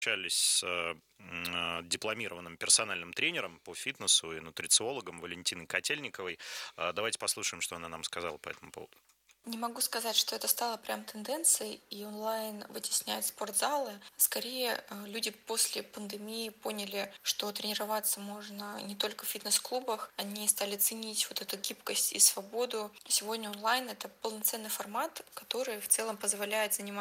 Общались с дипломированным персональным тренером по фитнесу и нутрициологом Валентиной Котельниковой. Давайте послушаем, что она нам сказала по этому поводу. Не могу сказать, что это стало прям тенденцией, и онлайн вытесняет спортзалы. Скорее, люди после пандемии поняли, что тренироваться можно не только в фитнес-клубах. Они стали ценить вот эту гибкость и свободу. Сегодня онлайн — это полноценный формат, который в целом позволяет заниматься